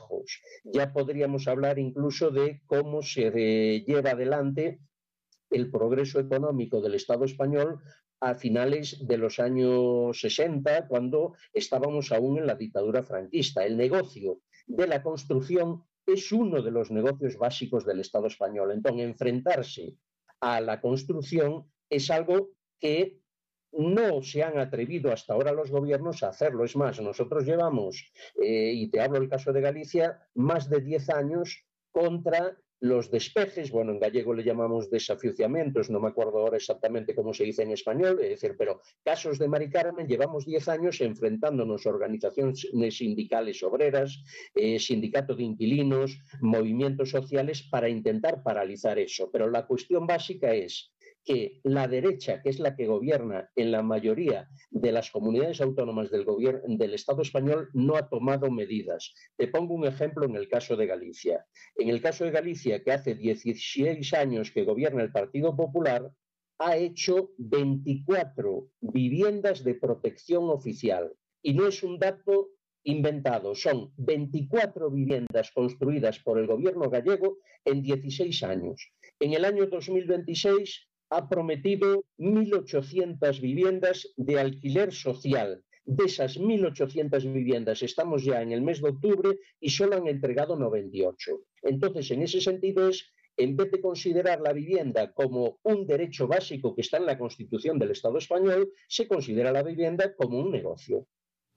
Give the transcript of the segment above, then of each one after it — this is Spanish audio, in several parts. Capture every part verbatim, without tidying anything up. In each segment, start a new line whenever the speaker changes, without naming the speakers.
trabajos. Ya podríamos hablar incluso de cómo se eh, lleva adelante el progreso económico del Estado español a finales de los años sesenta, cuando estábamos aún en la dictadura franquista. El negocio de la construcción es uno de los negocios básicos del Estado español. Entonces, enfrentarse a la construcción es algo que no se han atrevido hasta ahora los gobiernos a hacerlo. Es más, nosotros llevamos, eh, y te hablo del caso de Galicia, más de diez años contra los despejes, bueno, en gallego le llamamos desafiuciamientos, no me acuerdo ahora exactamente cómo se dice en español, es decir, pero casos de Mari Carmen, llevamos diez años enfrentándonos a organizaciones sindicales obreras, eh, sindicato de inquilinos, movimientos sociales para intentar paralizar eso. Pero la cuestión básica es que la derecha, que es la que gobierna en la mayoría de las comunidades autónomas del, gobierno, del Estado español, no ha tomado medidas. Te pongo un ejemplo en el caso de Galicia. En el caso de Galicia, que hace dieciséis años que gobierna el Partido Popular, ha hecho veinticuatro viviendas de protección oficial. Y no es un dato inventado, son veinticuatro viviendas construidas por el gobierno gallego en dieciséis años. En el año dos mil veintiséis ha prometido mil ochocientas viviendas de alquiler social. De esas mil ochocientas viviendas estamos ya en el mes de octubre y solo han entregado noventa y ocho. Entonces, en ese sentido es, en vez de considerar la vivienda como un derecho básico que está en la Constitución del Estado español, se considera la vivienda como un negocio.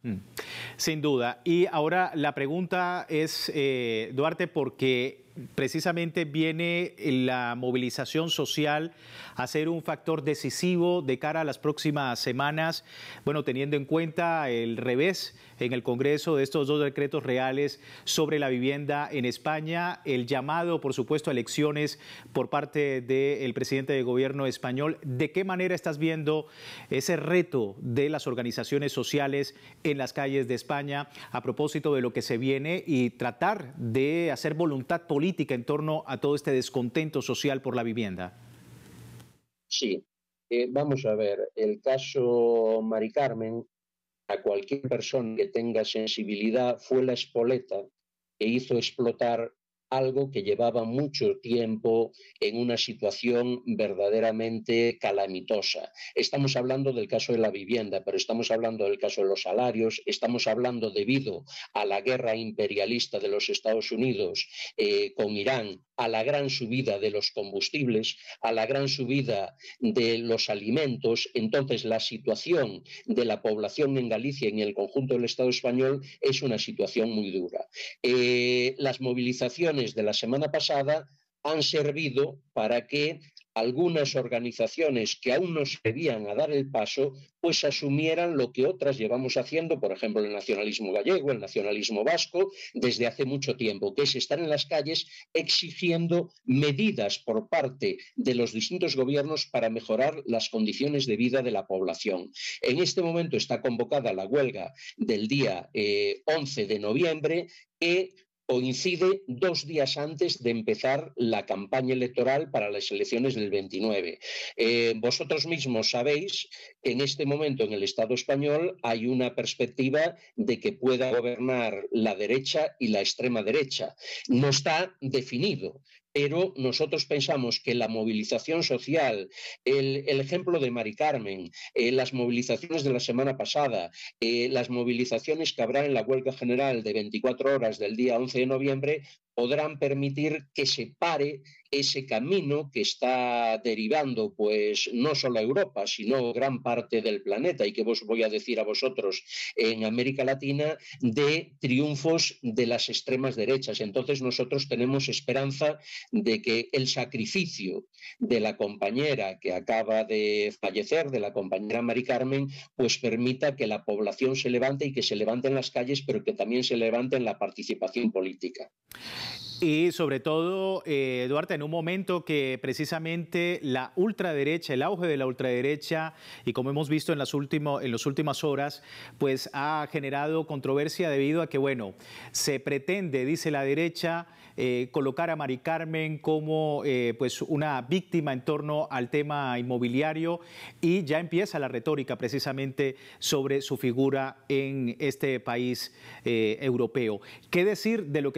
Sin duda. Y ahora la pregunta es, eh, Duarte, porque precisamente viene la movilización social a ser un factor decisivo de cara a las próximas semanas, bueno, teniendo en cuenta el revés en el Congreso de estos dos decretos reales sobre la vivienda en España, el llamado, por supuesto, a elecciones por parte del presidente de gobierno español. ¿De qué manera estás viendo ese reto de las organizaciones sociales en las calles de España a propósito de lo que se viene y tratar de hacer voluntad política en torno a todo este descontento social por la vivienda?
Sí, eh, vamos a ver, el caso Mari Carmen, a cualquier persona que tenga sensibilidad, fue la espoleta que hizo explotar algo que llevaba mucho tiempo en una situación verdaderamente calamitosa. Estamos hablando del caso de la vivienda, pero estamos hablando del caso de los salarios, estamos hablando debido a la guerra imperialista de los Estados Unidos eh, con Irán, a la gran subida de los combustibles, a la gran subida de los alimentos. Entonces, la situación de la población en Galicia y en el conjunto del Estado español es una situación muy dura. Eh, las movilizaciones de la semana pasada han servido para que algunas organizaciones que aún no se atrevían a dar el paso, pues asumieran lo que otras llevamos haciendo, por ejemplo, el nacionalismo gallego, el nacionalismo vasco, desde hace mucho tiempo, que es estar en las calles exigiendo medidas por parte de los distintos gobiernos para mejorar las condiciones de vida de la población. En este momento está convocada la huelga del día eh, once de noviembre, que coincide dos días antes de empezar la campaña electoral para las elecciones del veintinueve. Eh, vosotros mismos sabéis que en este momento en el Estado español hay una perspectiva de que pueda gobernar la derecha y la extrema derecha. No está definido, pero nosotros pensamos que la movilización social, el, el ejemplo de Mari Carmen, eh, las movilizaciones de la semana pasada, eh, las movilizaciones que habrá en la huelga general de veinticuatro horas del día once de noviembre, podrán permitir que se pare ese camino que está derivando pues no solo a Europa, sino gran parte del planeta, y que os voy a decir a vosotros en América Latina, de triunfos de las extremas derechas. Entonces nosotros tenemos esperanza de que el sacrificio de la compañera que acaba de fallecer, de la compañera Mari Carmen, pues permita que la población se levante y que se levante en las calles, pero que también se levante en la participación política.
Y sobre todo, eh, Duarte, en un momento que precisamente la ultraderecha, el auge de la ultraderecha, y como hemos visto en las, último, en las últimas horas, pues ha generado controversia debido a que, bueno, se pretende, dice la derecha, eh, colocar a Mari Carmen como eh, pues una víctima en torno al tema inmobiliario, y ya empieza la retórica precisamente sobre su figura en este país eh, europeo. ¿Qué decir de lo que